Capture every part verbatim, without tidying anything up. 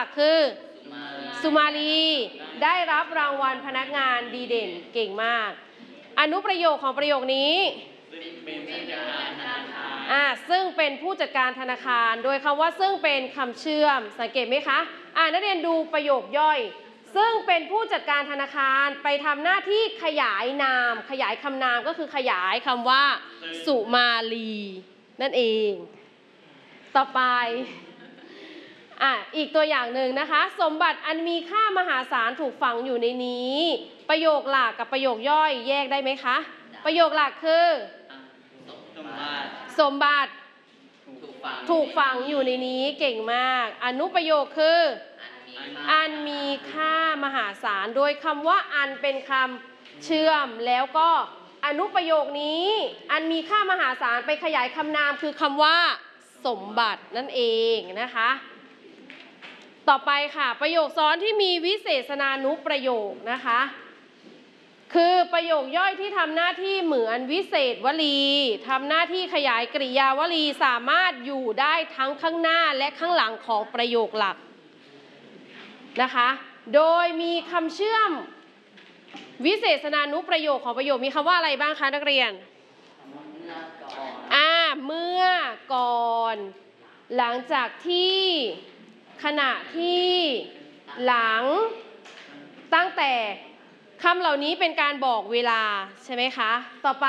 ลักคือสุมาลีได้รับรางวัลพนักงานดีเด่นเก่งมากอนุประโยคของประโยคนี้อ่าซึ่งเป็นผู้จัดการธนาคารโดยคำว่าซึ่งเป็นคำเชื่อมสังเกตไหมคะอ่านักเรียนดูประโยคย่อยซึ่งเป็นผู้จัดการธนาคารไปทำหน้าที่ขยายนามขยายคำนามก็คือขยายคำว่าสุมาลีนั่นเองต่อไปอ่ะอีกตัวอย่างหนึ่งนะคะสมบัติอันมีค่ามหาศาลถูกฝังอยู่ในนี้ประโยคหลักกับประโยคย่อยแยกได้ไหมคะประโยคหลักคือสมบัติถูกฝังอยู่ในนี้เก่งมากอนุประโยคคืออันมีค่ามหาศาลโดยคำว่าอันเป็นคำเชื่อมแล้วก็อนุประโยคนี้อันมีค่ามหาศาลไปขยายคำนามคือคำว่าสมบัตินั่นเองนะคะต่อไปค่ะประโยคซ้อนที่มีวิเศษณานุประโยคนะคะคือประโยคย่อยที่ทำหน้าที่เหมือนวิเศษวลีทำหน้าที่ขยายกริยาวลีสามารถอยู่ได้ทั้งข้างหน้าและข้างหลังของประโยคหลักนะคะโดยมีคำเชื่อมวิเศษณานุประโยคของประโยคมีคำว่าอะไรบ้างคะนักเรียนอ่าเมื่อก่อนหลังจากที่ขณะที่หลังตั้งแต่คำเหล่านี้เป็นการบอกเวลาใช่ไหมคะต่อไป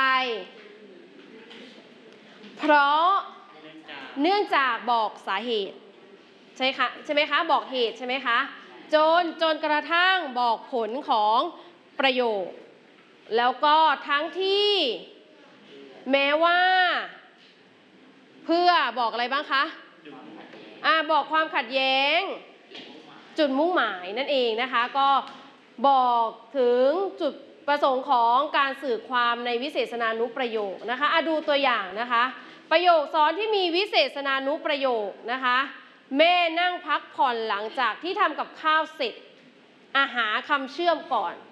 เพราะเนื่องจากบอกสาเหตุใช่คะใช่ไหมคะบอกเหตุใช่ไหมคะจนจนกระทั่งบอกผลของประโยคแล้วก็ทั้งที่แม้ว่าเพื่อบอกอะไรบ้างคะอ่าบอกความขัดแย้งจุดมุ่งหมายนั่นเองนะคะก็บอกถึงจุดประสงค์ของการสื่อความในวิเศษณานุประโยคนะคะอ่ะดูตัวอย่างนะคะประโยคซ้อนที่มีวิเศษณานุประโยคนะคะแม่นั่งพักผ่อนหลังจากที่ทำกับข้าวเสร็จอาหาคำเชื่อมก่อน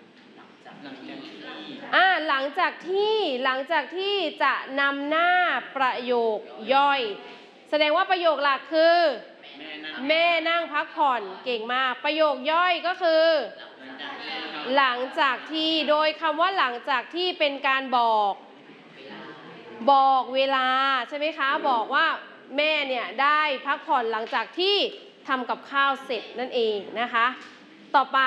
อ่าหลังจากที่หลังจากที่จะนำหน้าประโยคย่อยแสดงว่าประโยคหลักคือแม่นั่งพักผ่อนเก่งมากประโยคย่อยก็คือหลังจากที่โดยคำว่าหลังจากที่เป็นการบอกบอกเวลาใช่ไหมคะบอกว่าแม่เนี่ยได้พักผ่อนหลังจากที่ทำกับข้าวเสร็จนั่นเองนะคะต่อไป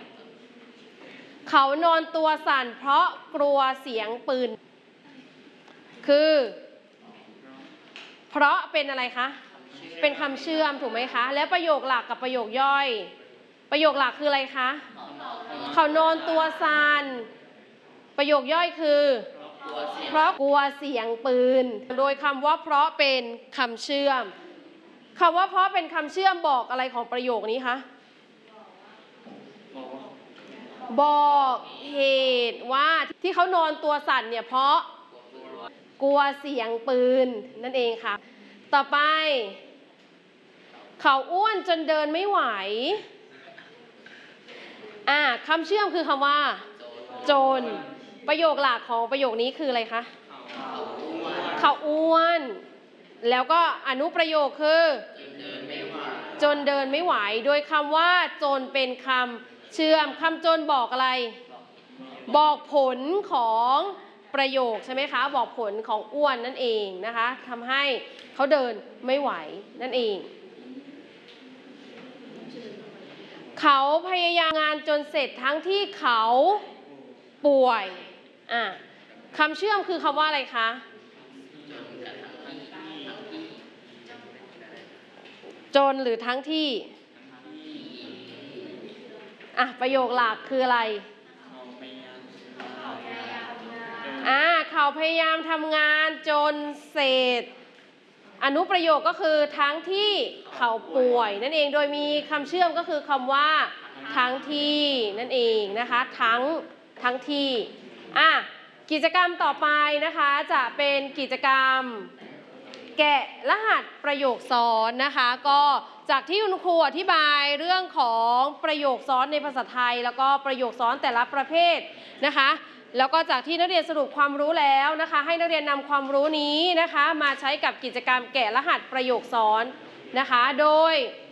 เขานอนตัวสั่นเพราะกลัวเสียงปืนคือเพราะเป็นอะไรคะเป็นคำเชื่อมถูกไหมคะแล้วประโยคหลักกับประโยคย่อยประโยคหลักคืออะไรคะเขานอนตัวสั่นประโยคย่อยคือเพราะกลัวเสียงปืนโดยคำว่าเพราะเป็นคำเชื่อมคำว่าเพราะเป็นคำเชื่อมบอกอะไรของประโยคนี้คะบอกเหตุว่าที่เขานอนตัวสั่นเนี่ยเพราะกลัวเสียงปืนนั่นเองค่ะต่อไปเขาอ้วนจนเดินไม่ไหวอ่าคำเชื่อมคือคำว่าจนประโยคหลักของประโยคนี้คืออะไรคะเขาอ้วนแล้วก็อนุประโยคคือจนเดินไม่ไหวโดยคำว่าจนเป็นคำเชื่อมคำจนบอกอะไรบอกผลของประโยคใช่ไหมคะบอกผลของอ้วนนั่นเองนะคะทำให้เขาเดินไม่ไหวนั่นเองเขาพยายามงานจนเสร็จทั้งที่เขาป่วยอ่ะคำเชื่อมคือคำว่าอะไรคะจนหรือทั้งที่อ่ะประโยคหลักคืออะไรอ่าเขาพยายามทำงานจนเสร็จอนุประโยคก็คือทั้งที่เขาป่วยนั่นเองโดยมีคำเชื่อมก็คือคำว่าทั้งที่นั่นเองนะคะทั้งทั้งที่อ่ะกิจกรรมต่อไปนะคะจะเป็นกิจกรรมแกะรหัสประโยคซ้อนนะคะก็จากที่คุณครูอธิบายเรื่องของประโยคซ้อนในภาษาไทยแล้วก็ประโยคซ้อนแต่ละประเภทนะคะแล้วก็จากที่นักเรียนสรุปความรู้แล้วนะคะให้นักเรียนนำความรู้นี้นะคะมาใช้กับกิจกรรมแกะรหัสประโยคซ้อนนะคะโดย